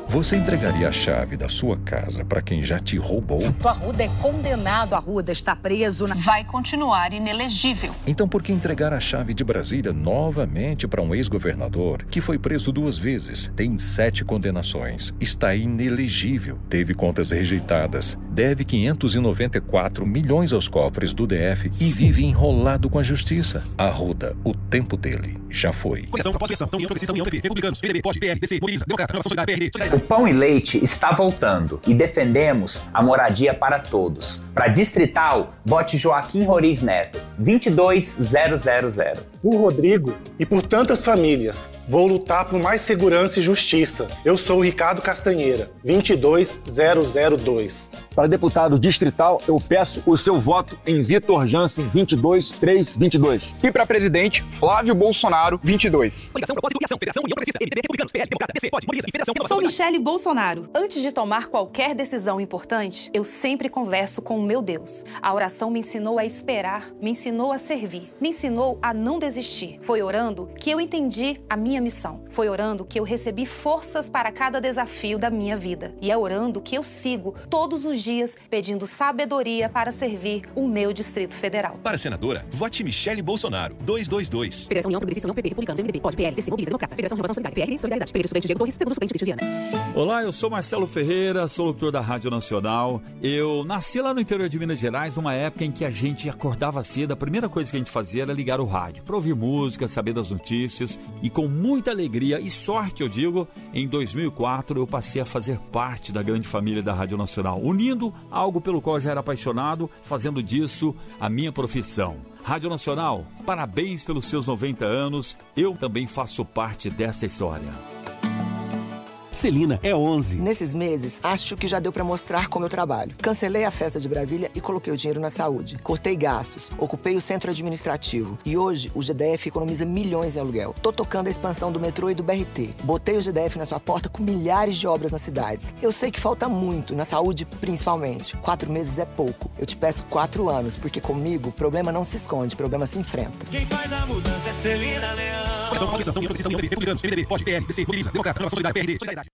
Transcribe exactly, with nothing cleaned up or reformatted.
Você entregaria a chave da sua casa para quem já te roubou? O Arruda é condenado. Arruda está preso. Na... Vai continuar inelegível. Então por que entregar a chave de Brasília novamente para um ex-governador que foi preso duas vezes, tem sete condenações, está inelegível, teve contas rejeitadas, deve quinhentos e noventa e quatro milhões aos cofres do D F e vive enrolado com a justiça? Arruda, o tempo dele já foi. O Pão e Leite está voltando e defendemos a moradia para todos. Para Distrital, vote Joaquim Roriz Neto, vinte e dois zero zero zero. Por Rodrigo e por tantas famílias, vou lutar por mais segurança e justiça. Eu sou o Ricardo Castanheira, vinte e dois zero zero dois. Para deputado distrital, eu peço o seu voto em Vitor Jansen, vinte e dois três vinte e dois. E para presidente, Flávio Bolsonaro, vinte e dois. Sou Michele Bolsonaro. Antes de tomar qualquer decisão importante, eu sempre converso com o meu Deus. A oração me ensinou a esperar, me ensinou a servir, me ensinou a não desistir. Foi orando que eu entendi a minha missão. Foi orando que eu recebi forças para cada desafio da minha vida. E é orando que eu sigo todos os dias pedindo sabedoria para servir o meu Distrito Federal. Para senadora, vote Michele Bolsonaro, dois dois dois. Federação União Progressista, União P P, Republicanos, M D B, P O D, P L, D C, Mobiliza, Democrata, Federação Renovação Solidária, P R, Solidariedade, P R, Suplente Diego Torres, Segundo Suplente Cristian Viana. Olá, eu sou Marcelo Ferreira, sou locutor da Rádio Nacional. Eu nasci lá no interior de Minas Gerais, numa época em que a gente acordava cedo, a primeira coisa que a gente fazia era ligar o rádio, para ouvir música, saber das notícias, e com muita alegria e sorte, eu digo, em dois mil e quatro eu passei a fazer parte da grande família da Rádio Nacional, unindo algo pelo qual eu já era apaixonado, fazendo disso a minha profissão. Rádio Nacional, parabéns pelos seus noventa anos, eu também faço parte dessa história. Celina é onze. Nesses meses, acho que já deu pra mostrar como eu trabalho. Cancelei a festa de Brasília e coloquei o dinheiro na saúde. Cortei gastos, ocupei o centro administrativo. E hoje, o G D F economiza milhões em aluguel. Tô tocando a expansão do metrô e do B R T. Botei o G D F na sua porta com milhares de obras nas cidades. Eu sei que falta muito, na saúde principalmente. Quatro meses é pouco. Eu te peço quatro anos, porque comigo, problema não se esconde, problema se enfrenta. Quem faz a mudança é Celina Leão. União Progressista, União P P, Republicanos, M D B, P O D, P L, D C, Mobiliza, Democrata, Renovação Solidária, P R D, Solidariedade.